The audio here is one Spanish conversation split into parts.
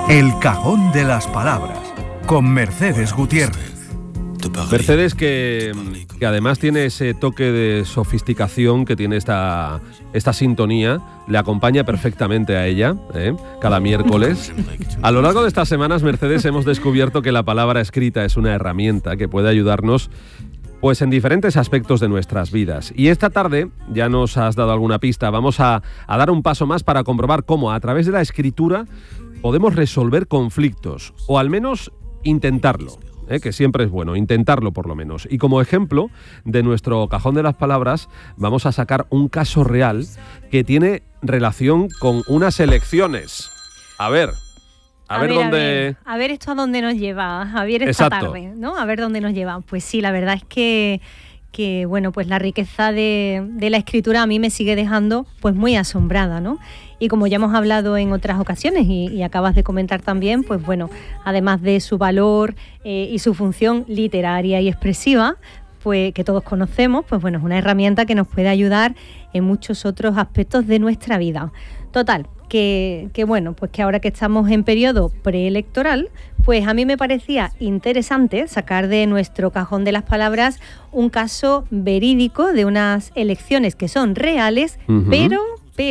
El Cajón de las Palabras, con Mercedes Gutiérrez. Mercedes, que además tiene ese toque de sofisticación que tiene esta sintonía, le acompaña perfectamente a ella, cada miércoles. A lo largo de estas semanas, Mercedes, hemos descubierto que la palabra escrita es una herramienta que puede ayudarnos pues en diferentes aspectos de nuestras vidas. Y esta tarde, ya nos has dado alguna pista, vamos a dar un paso más para comprobar cómo a través de la escritura podemos resolver conflictos, o al menos intentarlo. Que siempre es bueno, intentarlo por lo menos. Y como ejemplo de nuestro cajón de las palabras, vamos a sacar un caso real que tiene relación con unas elecciones. A ver dónde... A ver esto a dónde nos lleva, Javier, esta tarde, ¿no? A ver dónde nos lleva. Pues sí, la verdad es que bueno, pues la riqueza de la escritura a mí me sigue dejando pues muy asombrada, ¿no? Y como ya hemos hablado en otras ocasiones y acabas de comentar también, pues bueno, además de su valor y su función literaria y expresiva, pues que todos conocemos, pues bueno, es una herramienta que nos puede ayudar en muchos otros aspectos de nuestra vida. Total, que bueno, pues que ahora que estamos en periodo preelectoral, pues a mí me parecía interesante sacar de nuestro cajón de las palabras un caso verídico de unas elecciones que son reales, pero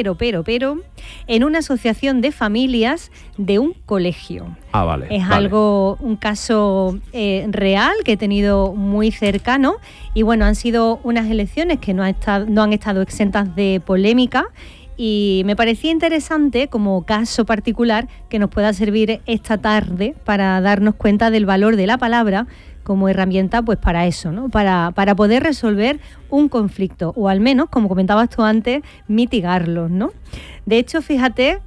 en una asociación de familias de un colegio. Vale. Es un caso real que he tenido muy cercano y bueno, han sido unas elecciones que no han estado exentas de polémica. Y me parecía interesante como caso particular que nos pueda servir esta tarde para darnos cuenta del valor de la palabra como herramienta pues para eso, ¿no? Para poder resolver un conflicto o al menos, como comentabas tú antes, mitigarlos, ¿no? De hecho, fíjate,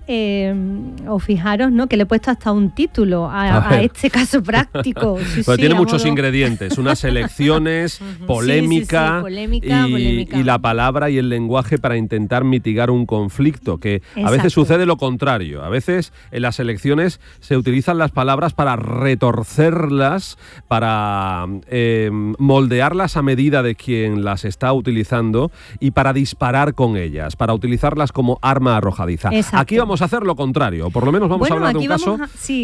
o fijaros, ¿no? Que le he puesto hasta un título a este caso práctico. Pero tiene muchos ingredientes, unas elecciones, polémica, polémica. Y la palabra y el lenguaje para intentar mitigar un conflicto, que a veces sucede lo contrario. A veces en las elecciones se utilizan las palabras para retorcerlas, para moldearlas a medida de quien las está utilizando y para disparar con ellas, para utilizarlas como arma arrojadiza. Exacto. Aquí vamos a hacer lo contrario, por lo menos vamos a hablar de un caso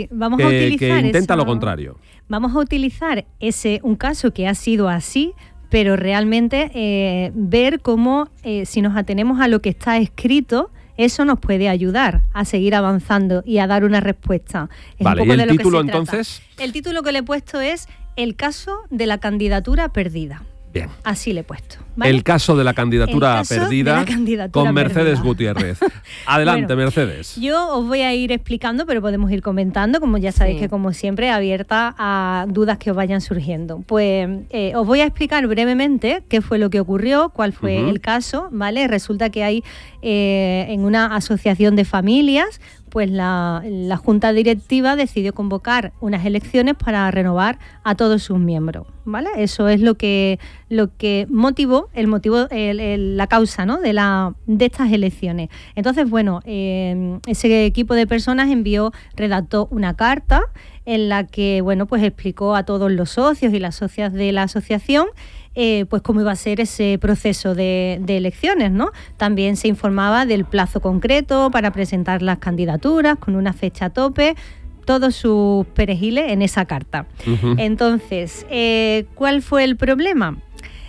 que intenta lo contrario. Vamos a utilizar un caso que ha sido así, pero realmente ver cómo si nos atenemos a lo que está escrito, eso nos puede ayudar a seguir avanzando y a dar una respuesta. Vale, ¿y el título entonces? El título que le he puesto es El caso de la candidatura perdida. Bien. Así le he puesto, ¿vale? El caso de la candidatura perdida con Mercedes Gutiérrez. Adelante, bueno, Mercedes. Yo os voy a ir explicando, pero podemos ir comentando, como ya sabéis que como siempre abierta a dudas que os vayan surgiendo. Pues os voy a explicar brevemente qué fue lo que ocurrió, cuál fue el caso, ¿vale? Resulta que hay en una asociación de familias, pues la Junta Directiva decidió convocar unas elecciones para renovar a todos sus miembros, ¿vale? Eso es lo que motivó la causa, ¿no? de estas elecciones. Entonces, bueno, ese equipo de personas redactó una carta en la que, bueno, pues explicó a todos los socios y las socias de la asociación pues cómo iba a ser ese proceso de elecciones, ¿no? También se informaba del plazo concreto para presentar las candidaturas con una fecha a tope, todos sus perejiles en esa carta. Entonces, ¿cuál fue el problema?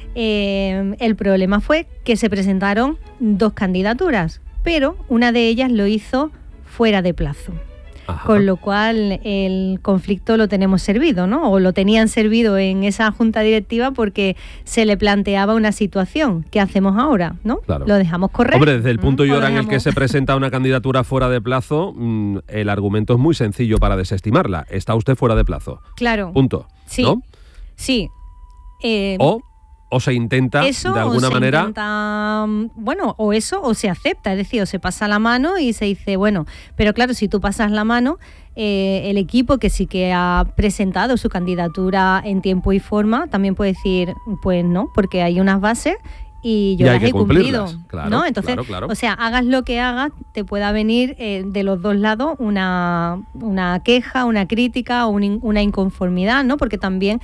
El problema fue que se presentaron 2 candidaturas, pero una de ellas lo hizo fuera de plazo. Ajá. Con lo cual el conflicto lo tenemos servido, ¿no? O lo tenían servido en esa junta directiva porque se le planteaba una situación. ¿Qué hacemos ahora? ¿No? Claro. ¿Lo dejamos correr? Hombre, desde el punto y hora en el que se presenta una candidatura fuera de plazo, el argumento es muy sencillo para desestimarla. Está usted fuera de plazo. Claro. Punto. Sí. ¿No? Sí. O se intenta eso, de alguna manera. O eso o se acepta, es decir, o se pasa la mano y se dice, bueno, pero claro, si tú pasas la mano, el equipo que sí que ha presentado su candidatura en tiempo y forma también puede decir, pues no, porque hay unas bases y yo las he cumplido, claro, ¿no? Entonces, claro. O sea, hagas lo que hagas, te pueda venir de los dos lados una queja, una crítica o una inconformidad, ¿no? Porque también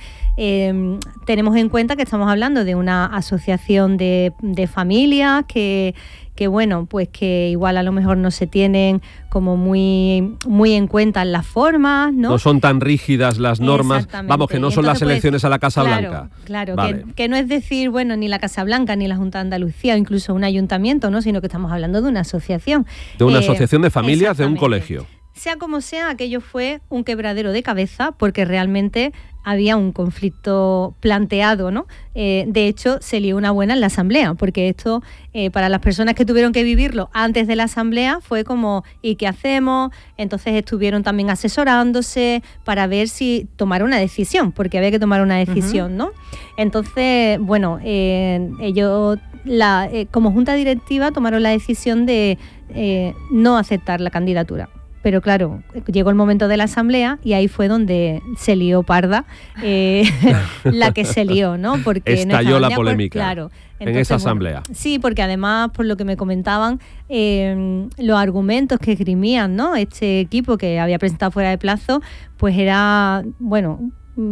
tenemos en cuenta que estamos hablando de una asociación de familias que bueno, pues que igual a lo mejor no se tienen como muy en cuenta las formas, ¿no? No son tan rígidas las normas, vamos, que no son las elecciones a la Casa Blanca. Claro, vale. que no es decir, bueno, ni la Casa Blanca, ni la Junta de Andalucía, o incluso un ayuntamiento, ¿no? Sino que estamos hablando de una asociación. De una asociación de familias de un colegio. Sea como sea, aquello fue un quebradero de cabeza porque realmente había un conflicto planteado, ¿no? De hecho, se lió una buena en la asamblea, porque esto, para las personas que tuvieron que vivirlo antes de la asamblea, fue como, ¿y qué hacemos? Entonces estuvieron también asesorándose para ver si tomar una decisión, porque había que tomar una decisión, ¿no? Entonces, bueno, ellos, como junta directiva, tomaron la decisión de no aceptar la candidatura. Pero claro, llegó el momento de la asamblea y ahí fue donde se lió parda, la que se lió, ¿no? Porque estalló la polémica, claro. Entonces, en esa asamblea. Bueno, sí, porque además, por lo que me comentaban, los argumentos que esgrimían, ¿no? Este equipo que había presentado fuera de plazo, pues era, bueno,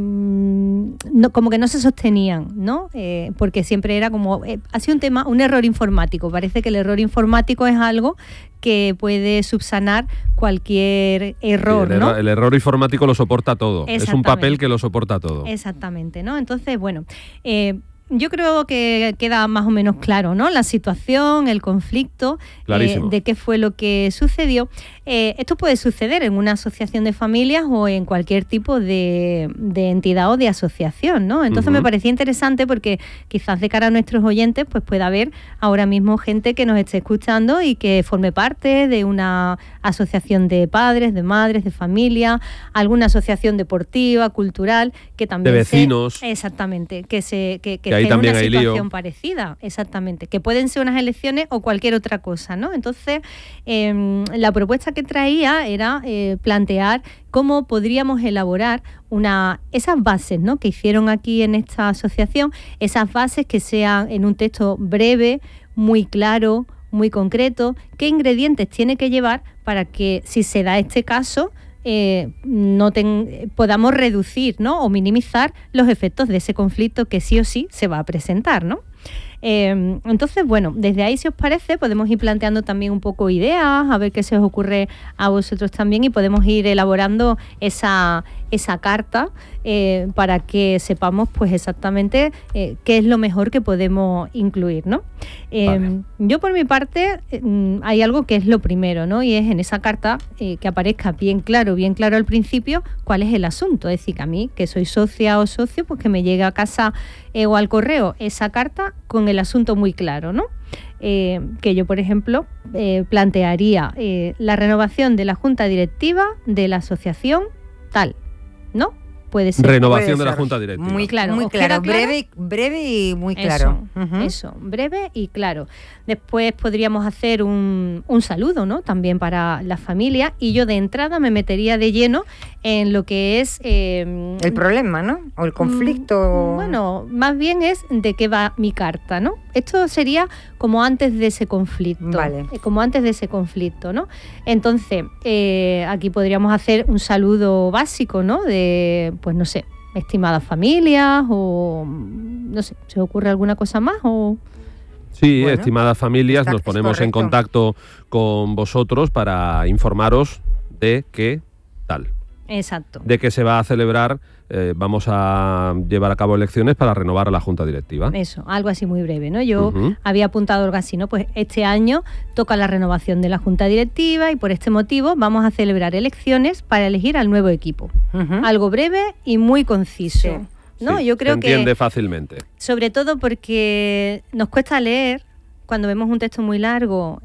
no, como que no se sostenían, ¿no? Porque siempre era como, ha sido un error informático. Parece que el error informático es algo que puede subsanar cualquier error, sí, ¿no? El error informático lo soporta todo. Es un papel que lo soporta todo. Exactamente, ¿no? Entonces, bueno, yo creo que queda más o menos claro, ¿no? La situación, el conflicto, de qué fue lo que sucedió. Esto puede suceder en una asociación de familias o en cualquier tipo de entidad o de asociación, ¿no? Entonces me parecía interesante porque quizás de cara a nuestros oyentes pues pueda haber ahora mismo gente que nos esté escuchando y que forme parte de una asociación de padres, de madres, de familia, alguna asociación deportiva, cultural, que también de vecinos. Exactamente, que ahí también una hay situación lío. parecida, exactamente, que pueden ser unas elecciones o cualquier otra cosa, ¿no? Entonces, la propuesta que traía era plantear cómo podríamos elaborar esas bases, ¿no? Que hicieron aquí en esta asociación, esas bases que sean en un texto breve, muy claro, muy concreto, qué ingredientes tiene que llevar para que, si se da este caso, podamos reducir, ¿no? O minimizar los efectos de ese conflicto que sí o sí se va a presentar, ¿no? Entonces, bueno, desde ahí, si os parece, podemos ir planteando también un poco ideas, a ver qué se os ocurre a vosotros también, y podemos ir elaborando esa carta para que sepamos pues exactamente qué es lo mejor que podemos incluir, ¿no? Vale. Yo por mi parte hay algo que es lo primero, ¿no? Y es en esa carta que aparezca bien claro al principio cuál es el asunto. Es decir, que a mí, que soy socia o socio, pues que me llegue a casa o al correo esa carta con el asunto muy claro, ¿no? Que yo, por ejemplo, plantearía la renovación de la junta directiva de la asociación tal, ¿no? Puede ser. Renovación de la junta directiva. Muy claro, breve y muy claro. Eso, breve y claro. Después podríamos hacer un saludo, ¿no? También para la familia, y yo de entrada me metería de lleno en lo que es el problema, ¿no? O el conflicto. Bueno, más bien es de qué va mi carta, ¿no? Esto sería como antes de ese conflicto. Vale. Como antes de ese conflicto, ¿no? Entonces, aquí podríamos hacer un saludo básico, ¿no? De, pues no sé, estimadas familias, o no sé, ¿se os ocurre alguna cosa más? O... Sí, bueno, estimadas familias, nos ponemos en contacto con vosotros para informaros de qué tal. Exacto. De que se va a celebrar, vamos a llevar a cabo elecciones para renovar a la Junta Directiva. Eso, algo así muy breve, ¿no? Yo había apuntado algo así, ¿no? Pues este año toca la renovación de la Junta Directiva y por este motivo vamos a celebrar elecciones para elegir al nuevo equipo. Algo breve y muy conciso. Sí. ¿No? Sí, yo creo se entiende fácilmente. Sobre todo porque nos cuesta leer. Cuando vemos un texto muy largo,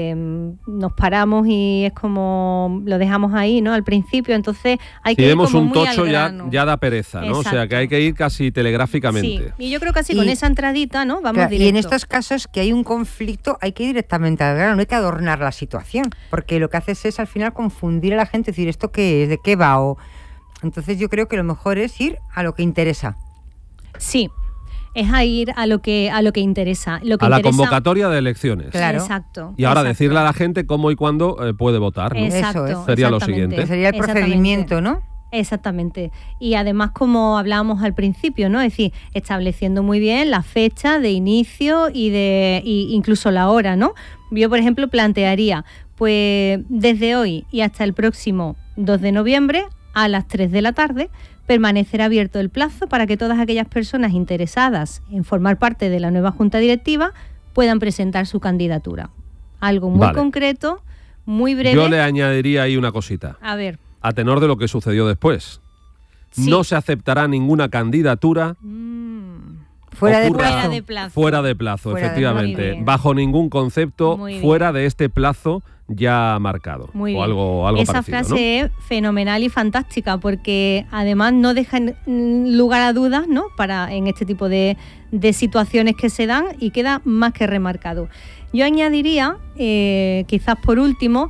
nos paramos y es como lo dejamos ahí, ¿no? Al principio, entonces hay que ir como muy al grano. Si vemos un tocho ya da pereza, ¿no? Exacto. O sea, que hay que ir casi telegráficamente. Sí, y yo creo que así con esa entradita, ¿no? Vamos directo. Y en estos casos que hay un conflicto, hay que ir directamente al grano, no hay que adornar la situación, porque lo que haces es al final confundir a la gente, decir, ¿esto qué es? ¿De qué va? Entonces yo creo que lo mejor es ir a lo que interesa. Sí. Es a ir a lo que interesa. La convocatoria de elecciones. Claro. Exacto. Y ahora decirle a la gente cómo y cuándo puede votar, ¿no? Exacto. Eso sería lo siguiente. Sería el procedimiento, ¿no? Exactamente. Y además, como hablábamos al principio, ¿no? Es decir, estableciendo muy bien la fecha de inicio y incluso la hora, ¿no? Yo, por ejemplo, plantearía, pues desde hoy y hasta el próximo 2 de noviembre a las 3 de la tarde permanecerá abierto el plazo para que todas aquellas personas interesadas en formar parte de la nueva Junta Directiva puedan presentar su candidatura. Algo muy concreto, muy breve. Yo le añadiría ahí una cosita. A ver. A tenor de lo que sucedió después. Sí. No se aceptará ninguna candidatura fuera de plazo. Fuera de plazo, efectivamente. Bajo ningún concepto, fuera de este plazo ya marcado. Muy bien. O algo Esa parecido, frase es fenomenal y fantástica, porque además no deja lugar a dudas, ¿no? En este tipo de situaciones que se dan, y queda más que remarcado. Yo añadiría, quizás por último,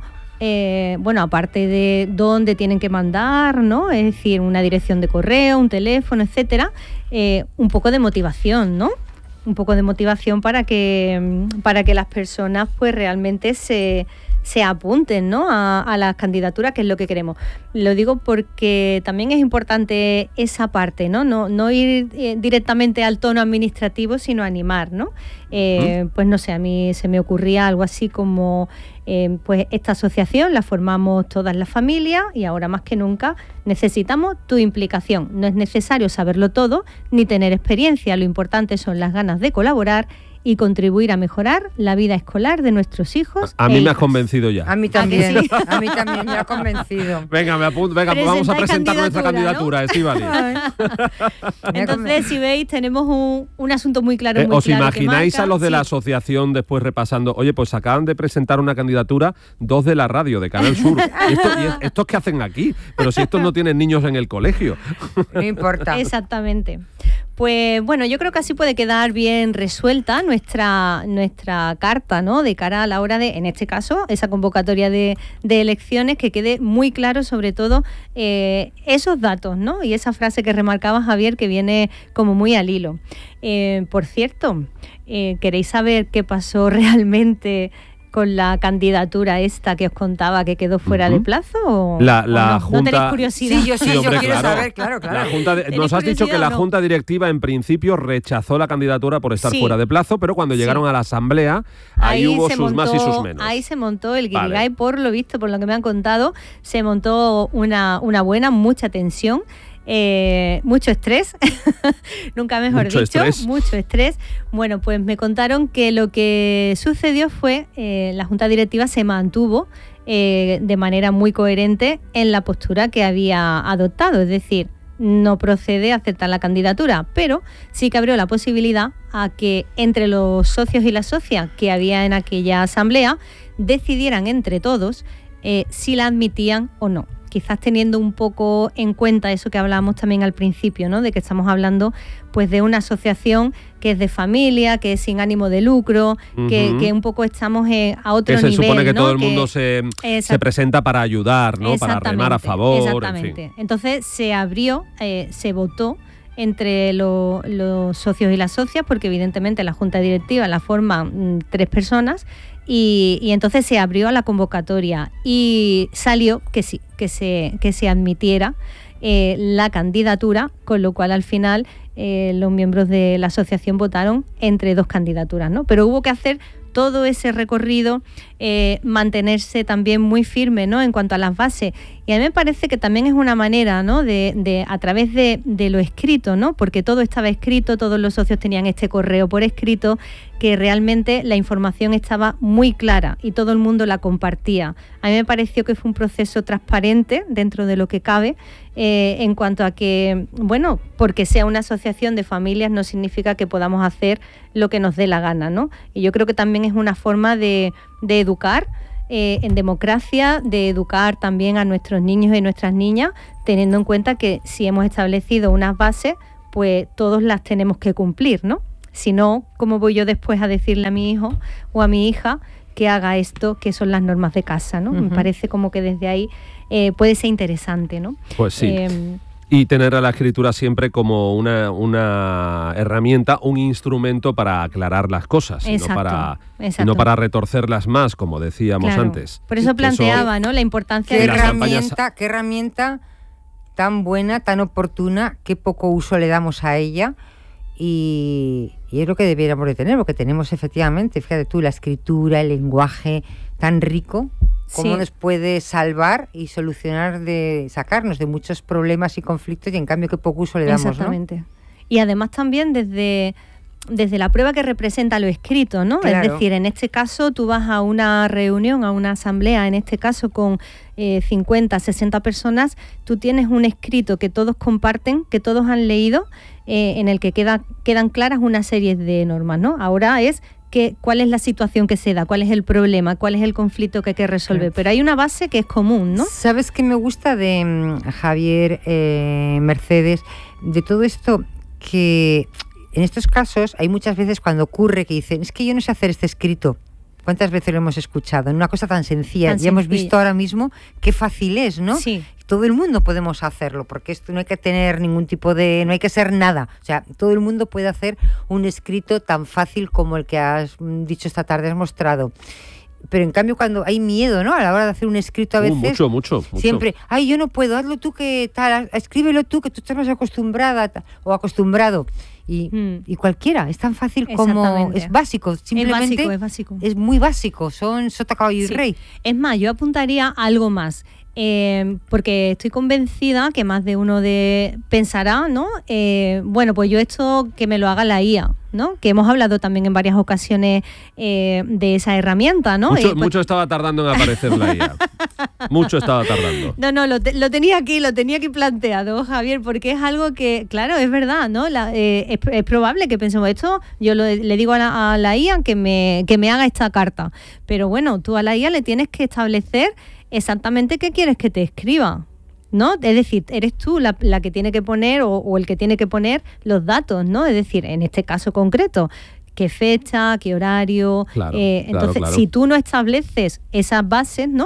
aparte de dónde tienen que mandar, ¿no? Es decir, una dirección de correo, un teléfono, etcétera, un poco de motivación, ¿no? Un poco de motivación para que las personas pues realmente se apunten, ¿no? a las candidaturas, que es lo que queremos. Lo digo porque también es importante esa parte, ¿no? No ir directamente al tono administrativo, sino animar, ¿no? Pues no sé, a mí se me ocurría algo así como pues esta asociación la formamos todas las familias y ahora más que nunca necesitamos tu implicación. No es necesario saberlo todo ni tener experiencia, lo importante son las ganas de colaborar y contribuir a mejorar la vida escolar de nuestros hijos. A mí me has convencido ya. A mí también, sí? A mí también me ha convencido. Venga, pues vamos a presentar nuestra candidatura, ¿no? Estíbaliz. Entonces, si veis, tenemos un asunto muy claro. ¿Os imagináis a los de la asociación después repasando? Oye, pues acaban de presentar una candidatura 2 de la radio, de Canal Sur. ¿Y estos qué hacen aquí? Pero si estos no tienen niños en el colegio. No importa. Exactamente. Pues bueno, yo creo que así puede quedar bien resuelta nuestra carta, ¿no? De cara a la hora de, en este caso, esa convocatoria de elecciones, que quede muy claro sobre todo esos datos, ¿no? Y esa frase que remarcaba Javier, que viene como muy al hilo. Por cierto, ¿queréis saber qué pasó realmente con la candidatura esta que os contaba que quedó fuera de plazo? ¿O la Junta... ¿No tenéis curiosidad? Sí, yo quiero saber, claro. La Junta nos has dicho que la Junta Directiva en principio rechazó la candidatura por estar fuera de plazo, pero cuando llegaron a la Asamblea, ahí hubo sus más y sus menos. Ahí se montó el guirigay, por lo visto, por lo que me han contado, se montó una mucha tensión. Mucho estrés, nunca mejor dicho, mucho estrés. Bueno, pues me contaron que lo que sucedió fue la Junta Directiva se mantuvo de manera muy coherente en la postura que había adoptado, es decir, no procede a aceptar la candidatura, pero sí que abrió la posibilidad a que entre los socios y las socias que había en aquella asamblea decidieran entre todos si la admitían o no. Quizás teniendo un poco en cuenta eso que hablábamos también al principio, ¿no? De que estamos hablando pues de una asociación que es de familia, que es sin ánimo de lucro, que un poco estamos a otro nivel. Que se supone que todo el mundo se presenta para ayudar, ¿no? Para remar a favor. Exactamente. En fin. Entonces se abrió, se votó entre los socios y las socias, porque evidentemente la Junta Directiva la forman 3 personas, y entonces se abrió a la convocatoria y salió que sí, que se admitiera la candidatura, con lo cual al final los miembros de la asociación votaron entre 2 candidaturas, ¿no? Pero hubo que hacer todo ese recorrido, mantenerse también muy firme, ¿no? En cuanto a las bases. Y a mí me parece que también es una manera, ¿no? De a través de lo escrito, ¿no? Porque todo estaba escrito, todos los socios tenían este correo por escrito, que realmente la información estaba muy clara y todo el mundo la compartía. A mí me pareció que fue un proceso transparente dentro de lo que cabe, en cuanto a que, bueno, porque sea una asociación de familias no significa que podamos hacer lo que nos dé la gana, ¿no? Y yo creo que también es una forma de educar en democracia, de educar también a nuestros niños y nuestras niñas, teniendo en cuenta que si hemos establecido unas bases, pues todos las tenemos que cumplir, ¿no? Si no, ¿cómo voy yo después a decirle a mi hijo o a mi hija que haga esto, que son las normas de casa, ¿no? Me parece como que desde ahí puede ser interesante, ¿no? Pues sí. Y tener a la escritura siempre como una herramienta, un instrumento para aclarar las cosas, y no para retorcerlas más, como decíamos antes. Por eso planteaba, ¿no? La importancia ¿Qué herramienta tan buena, tan oportuna, qué poco uso le damos a ella. Y es lo que debiéramos de tener, porque tenemos efectivamente, fíjate tú, la escritura, el lenguaje tan rico, cómo nos puede salvar y sacarnos de muchos problemas y conflictos, y en cambio qué poco uso le damos, exactamente, ¿no? Y además también desde la prueba que representa lo escrito, ¿no? Claro. Es decir, en este caso tú vas a una reunión, a una asamblea, en este caso con 50, 60 personas, tú tienes un escrito que todos comparten, que todos han leído, en el que quedan claras una serie de normas, ¿no? Ahora es cuál es la situación que se da, cuál es el problema, cuál es el conflicto que hay que resolver, pero hay una base que es común, ¿no? ¿Sabes qué me gusta de Javier, Mercedes, de todo esto? Que en estos casos hay muchas veces cuando ocurre que dicen, es que yo no sé hacer este escrito. ¿Cuántas veces lo hemos escuchado? En una cosa tan sencilla. Ya hemos visto ahora mismo qué fácil es, ¿no? Sí. Todo el mundo podemos hacerlo, porque esto no hay que tener ningún tipo de... no hay que ser nada. O sea, todo el mundo puede hacer un escrito tan fácil como el que has dicho esta tarde, has mostrado. Pero en cambio cuando hay miedo, ¿no? A la hora de hacer un escrito a veces... Mucho. Siempre, ay, yo no puedo, hazlo tú que tal, escríbelo tú que tú estás más acostumbrada o acostumbrado. Y cualquiera, es tan fácil como... Es básico, simplemente... Es básico. Es muy básico, son sota, caballo y rey. Es más, yo apuntaría algo más. Porque estoy convencida que más de uno pensará, ¿no? Bueno, pues yo esto que me lo haga la IA, ¿no? Que hemos hablado también en varias ocasiones de esa herramienta, ¿no? Mucho estaba tardando en aparecer la IA. Mucho estaba tardando. No, lo tenía aquí planteado, Javier, porque es algo que, claro, es verdad, ¿no? Es probable que pensemos esto, yo le digo a la IA que me haga esta carta, pero bueno, tú a la IA le tienes que establecer exactamente qué quieres que te escriba, ¿no? Es decir, eres tú la que tiene que poner o el que tiene que poner los datos, ¿no? Es decir, en este caso concreto, qué fecha, qué horario. Entonces, si tú no estableces esas bases, ¿no?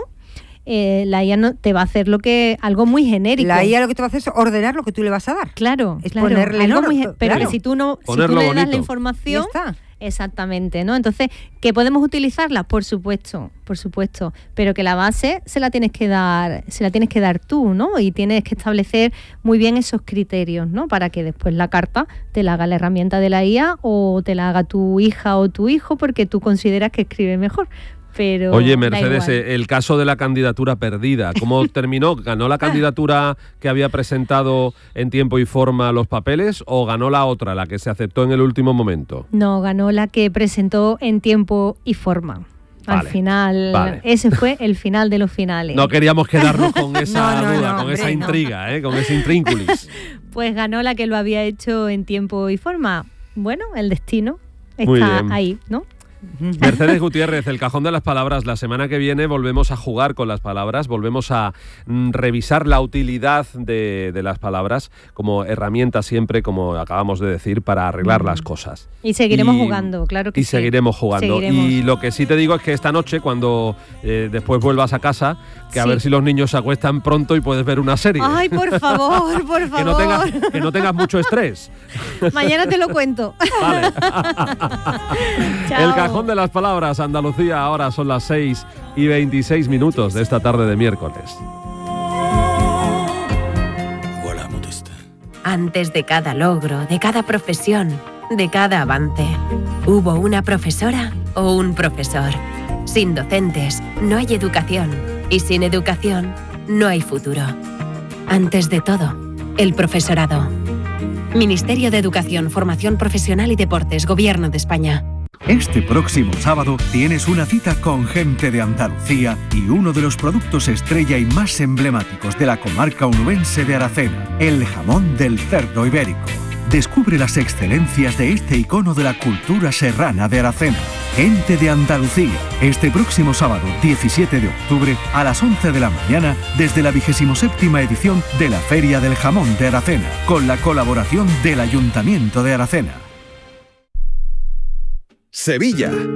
La IA no, te va a hacer algo muy genérico. La IA lo que te va a hacer es ordenar lo que tú le vas a dar. Claro, es ponerle pero que si tú le das la información... Ya está. Exactamente, ¿no? Entonces, ¿que podemos utilizarla? Por supuesto, pero que la base se la tienes que dar tú, ¿no? Y tienes que establecer muy bien esos criterios, ¿no? Para que después la carta te la haga la herramienta de la IA o te la haga tu hija o tu hijo porque tú consideras que escribe mejor. Pero oye, Mercedes, el caso de la candidatura perdida, ¿cómo terminó? ¿Ganó la candidatura que había presentado en tiempo y forma los papeles o ganó la otra, la que se aceptó en el último momento? No, ganó la que presentó en tiempo y forma. Al final, ese fue el final de los finales. No queríamos quedarnos con esa duda, con esa intriga, con ese intrínculis. Pues ganó la que lo había hecho en tiempo y forma. Bueno, el destino está ahí, ¿no? Mercedes Gutiérrez, el cajón de las palabras. La semana que viene volvemos a jugar con las palabras, volvemos a revisar la utilidad de las palabras como herramienta siempre, como acabamos de decir, para arreglar las cosas. Y seguiremos jugando, claro que sí. Y seguiremos jugando. Y lo que sí te digo es que esta noche, cuando después vuelvas a casa, que a ver si los niños se acuestan pronto y puedes ver una serie. Ay, por favor, por favor. Que no tengas mucho estrés. Mañana te lo cuento. Vale. Chao. El cajón de las palabras, Andalucía, ahora son las 6:26 de esta tarde de miércoles. Antes de cada logro, de cada profesión, de cada avance, hubo una profesora o un profesor. Sin docentes, no hay educación. Y sin educación, no hay futuro. Antes de todo, el profesorado. Ministerio de Educación, Formación Profesional y Deportes, Gobierno de España. Este próximo sábado tienes una cita con gente de Andalucía y uno de los productos estrella y más emblemáticos de la comarca onubense de Aracena, el jamón del cerdo ibérico. Descubre las excelencias de este icono de la cultura serrana de Aracena. Gente de Andalucía, este próximo sábado 17 de octubre a las 11 de la mañana desde la 27ª edición de la Feria del Jamón de Aracena, con la colaboración del Ayuntamiento de Aracena. Sevilla.